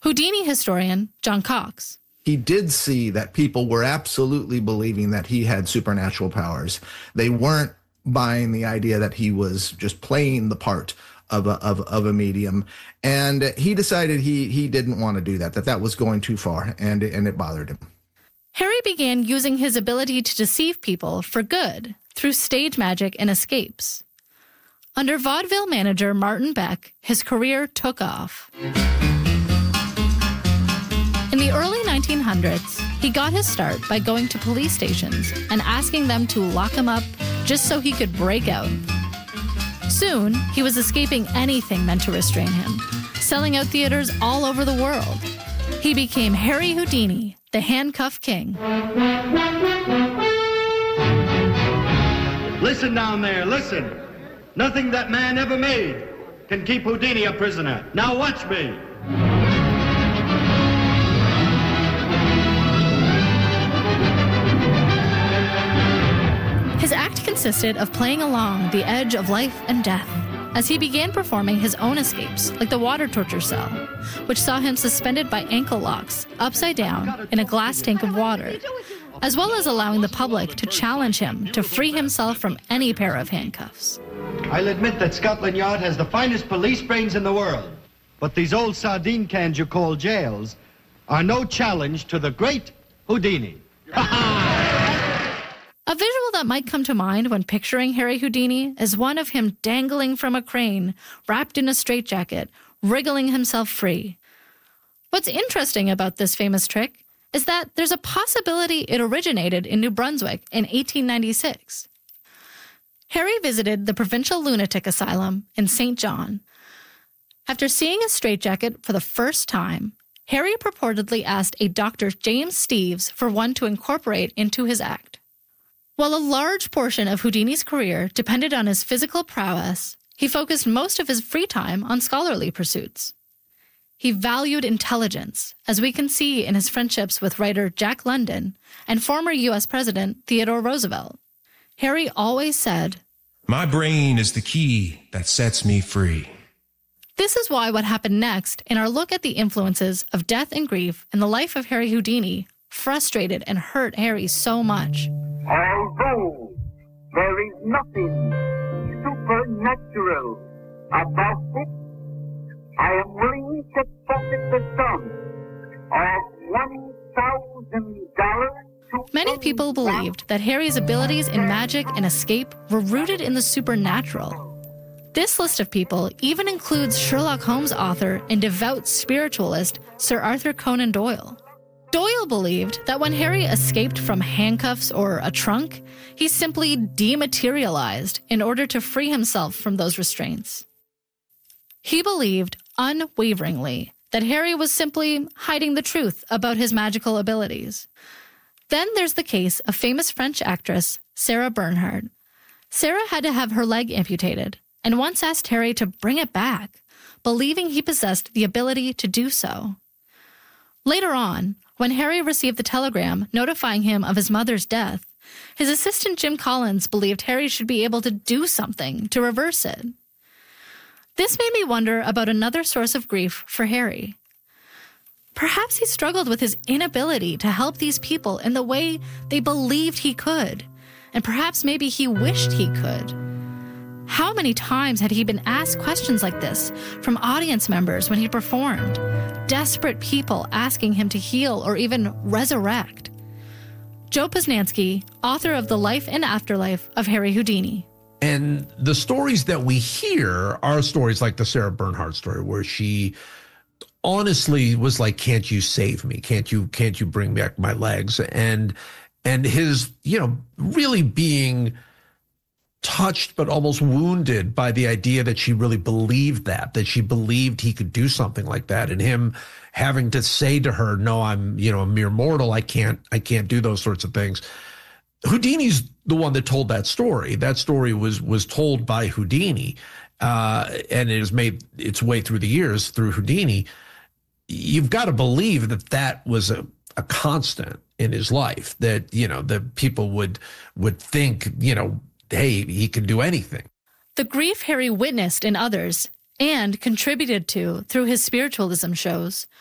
Houdini historian John Cox. He did see that people were absolutely believing that he had supernatural powers. They weren't buying the idea that he was just playing the part of a medium. And he decided he didn't want to do that was going too far, and it bothered him. Harry began using his ability to deceive people for good through stage magic and escapes. Under vaudeville manager Martin Beck, his career took off. In the early 1900s, he got his start by going to police stations and asking them to lock him up just so he could break out. Soon, he was escaping anything meant to restrain him, selling out theaters all over the world. He became Harry Houdini, the Handcuff King. Listen down there, listen. Nothing that man ever made can keep Houdini a prisoner. Now watch me. His act consisted of playing along the edge of life and death as he began performing his own escapes, like the water torture cell, which saw him suspended by ankle locks upside down in a glass tank of water, as well as allowing the public to challenge him to free himself from any pair of handcuffs. I'll admit that Scotland Yard has the finest police brains in the world, but these old sardine cans you call jails are no challenge to the great Houdini. A visual that might come to mind when picturing Harry Houdini is one of him dangling from a crane, wrapped in a straitjacket, wriggling himself free. What's interesting about this famous trick is that there's a possibility it originated in New Brunswick in 1896. Harry visited the provincial lunatic asylum in St. John. After seeing a straitjacket for the first time, Harry purportedly asked a Dr. James Steeves for one to incorporate into his act. While a large portion of Houdini's career depended on his physical prowess, he focused most of his free time on scholarly pursuits. He valued intelligence, as we can see in his friendships with writer Jack London and former U.S. President Theodore Roosevelt. Harry always said, "My brain is the key that sets me free." This is why what happened next in our look at the influences of death and grief in the life of Harry Houdini frustrated and hurt Harry so much. Although there is nothing supernatural about it, I am willing to pocket the sum of $1,000 to... Many people believed that Harry's abilities in magic and escape were rooted in the supernatural. This list of people even includes Sherlock Holmes author and devout spiritualist Sir Arthur Conan Doyle. Doyle believed that when Harry escaped from handcuffs or a trunk, he simply dematerialized in order to free himself from those restraints. He believed unwaveringly that Harry was simply hiding the truth about his magical abilities. Then there's the case of famous French actress Sarah Bernhardt. Sarah had to have her leg amputated and once asked Harry to bring it back, believing he possessed the ability to do so. Later on, when Harry received the telegram notifying him of his mother's death, his assistant Jim Collins believed Harry should be able to do something to reverse it. This made me wonder about another source of grief for Harry. Perhaps he struggled with his inability to help these people in the way they believed he could, and perhaps maybe he wished he could. How many times had he been asked questions like this from audience members when he performed? Desperate people asking him to heal or even resurrect. Joe Posnanski, author of The Life and Afterlife of Harry Houdini. And the stories that we hear are stories like the Sarah Bernhardt story, where she honestly was like, "Can't you save me? Can't you bring back my legs?" And his, really being touched but almost wounded by the idea that she really believed that she believed he could do something like that, and him having to say to her, "No, I'm, a mere mortal. I can't do those sorts of things." Houdini's the one that told that story. That story was told by Houdini, and it has made its way through the years through Houdini. You've got to believe that was a constant in his life, that, that people would think, hey, he can do anything. The grief Harry witnessed in others and contributed to through his spiritualism shows